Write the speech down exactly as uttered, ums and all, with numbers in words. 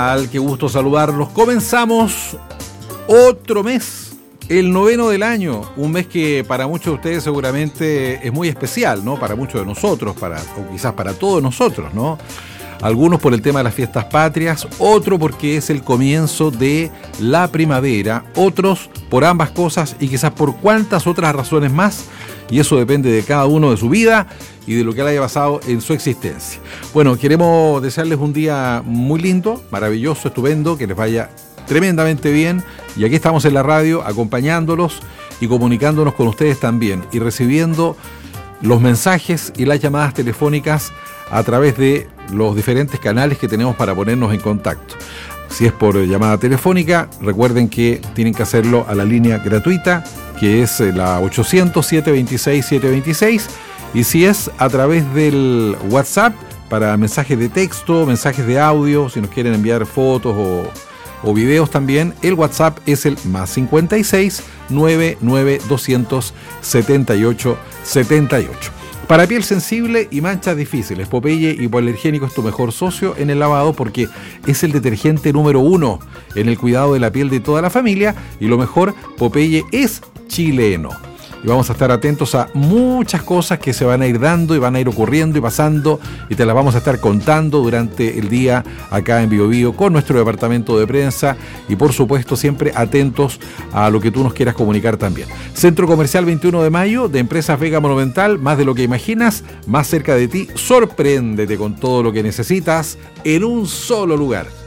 Al qué gusto saludarlos. Comenzamos otro mes, el noveno del año, un mes que para muchos de ustedes seguramente es muy especial, ¿no? Para muchos de nosotros, para, o quizás para todos nosotros, ¿no? Algunos por el tema de las fiestas patrias, otro porque es el comienzo de la primavera, otros por ambas cosas y quizás por cuantas otras razones más, y eso depende de cada uno de su vida y de lo que le haya pasado en su existencia. Bueno, queremos desearles un día muy lindo, maravilloso, estupendo, que les vaya tremendamente bien, y aquí estamos en la radio acompañándolos y comunicándonos con ustedes también y recibiendo los mensajes y las llamadas telefónicas a través de los diferentes canales que tenemos para ponernos en contacto. Si es por llamada telefónica, recuerden que tienen que hacerlo a la línea gratuita, que es la ochocientos, setecientos veintiséis, setecientos veintiséis, y si es a través del WhatsApp, para mensajes de texto, mensajes de audio, si nos quieren enviar fotos o, o videos también, el WhatsApp es el más cincuenta y seis, noventa y nueve, doscientos setenta y ocho, setenta y ocho. Para piel sensible y manchas difíciles, Popeye Hipoalergénico es tu mejor socio en el lavado porque es el detergente número uno en el cuidado de la piel de toda la familia, y lo mejor, Popeye es chileno. Y vamos a estar atentos a muchas cosas que se van a ir dando y van a ir ocurriendo y pasando, y te las vamos a estar contando durante el día acá en Bio Bio con nuestro departamento de prensa, y por supuesto siempre atentos a lo que tú nos quieras comunicar también. Centro Comercial veintiuno de mayo de Empresas Vega Monumental, más de lo que imaginas, más cerca de ti. Sorpréndete con todo lo que necesitas en un solo lugar.